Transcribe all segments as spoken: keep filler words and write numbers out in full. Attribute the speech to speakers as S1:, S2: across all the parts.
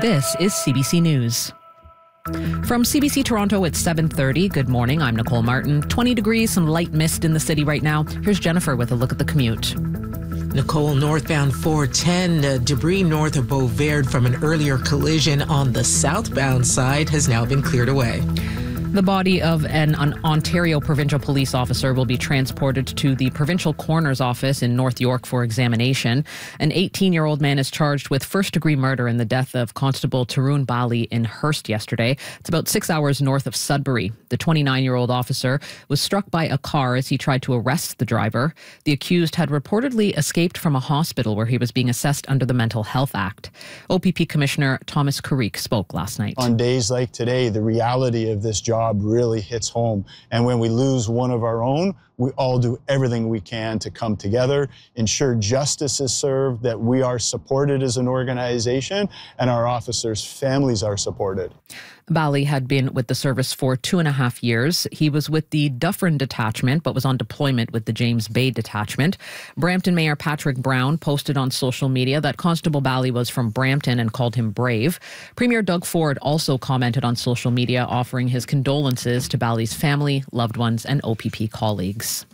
S1: This is C B C News. From C B C Toronto at seven thirty, good morning, I'm Nicole Martin. twenty degrees, some light mist in the city right now. Here's Jennifer with a look at the commute.
S2: Nicole, northbound four ten, uh, debris north of Beauvais from an earlier collision on the southbound side has now been cleared away.
S1: The body of an, an Ontario provincial police officer will be transported to the provincial coroner's office in North York for examination. An eighteen-year-old man is charged with first-degree murder in the death of Constable Tarun Bali in Hearst yesterday. It's about six hours north of Sudbury. The twenty-nine-year-old officer was struck by a car as he tried to arrest the driver. The accused had reportedly escaped from a hospital where he was being assessed under the Mental Health Act. O P P Commissioner Thomas Carrique spoke last night.
S3: On days like today, the reality of this job really hits home. And when we lose one of our own, we all do everything we can to come together, ensure justice is served, that we are supported as an organization, and our officers' families are supported.
S1: Bali had been with the service for two and a half years. He was with the Dufferin Detachment, but was on deployment with the James Bay Detachment. Brampton Mayor Patrick Brown posted on social media that Constable Bali was from Brampton and called him brave. Premier Doug Ford also commented on social media, offering his condolences to Bali's family, loved ones, and O P P colleagues.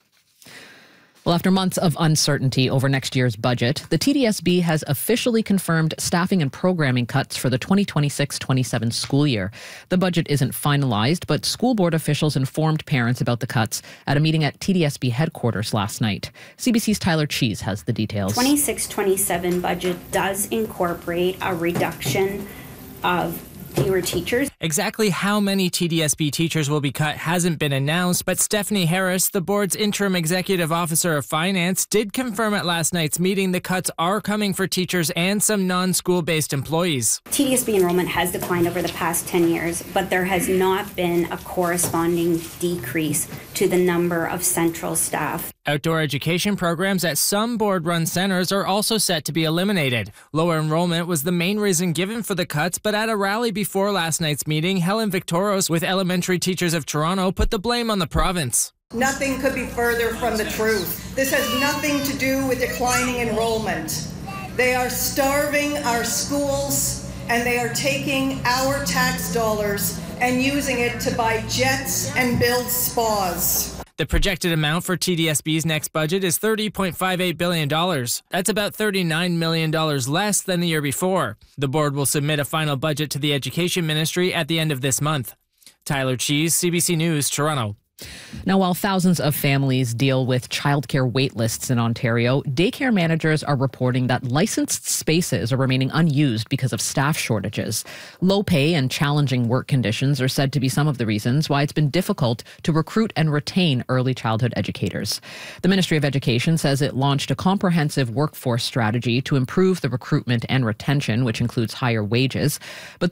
S1: Well, after months of uncertainty over next year's budget, the T D S B has officially confirmed staffing and programming cuts for the twenty twenty-six twenty-seven school year. The budget isn't finalized, but school board officials informed parents about the cuts at a meeting at T D S B headquarters last night. C B C's Tyler Cheese has the details.
S4: twenty-six twenty-seven budget does incorporate a reduction of fewer teachers.
S5: Exactly how many T D S B teachers will be cut hasn't been announced, but Stephanie Harris, the board's interim executive officer of finance, did confirm at last night's meeting the cuts are coming for teachers and some non-school-based employees.
S4: T D S B enrollment has declined over the past ten years, but there has not been a corresponding decrease to the number of central staff.
S5: Outdoor education programs at some board-run centres are also set to be eliminated. Lower enrollment was the main reason given for the cuts, but at a rally before last night's meeting, Helen Victoros with Elementary Teachers of Toronto put the blame on the province.
S6: Nothing could be further from the truth. This has nothing to do with declining enrollment. They are starving our schools, and they are taking our tax dollars and using it to buy jets and build spas.
S5: The projected amount for T D S B's next budget is thirty point five eight billion dollars. That's about thirty-nine million dollars less than the year before. The board will submit a final budget to the Education Ministry at the end of this month. Tyler Cheese, C B C News, Toronto.
S1: Now, while thousands of families deal with childcare wait lists in Ontario, daycare managers are reporting that licensed spaces are remaining unused because of staff shortages. Low pay and challenging work conditions are said to be some of the reasons why it's been difficult to recruit and retain early childhood educators. The Ministry of Education says it launched a comprehensive workforce strategy to improve the recruitment and retention, which includes higher wages. But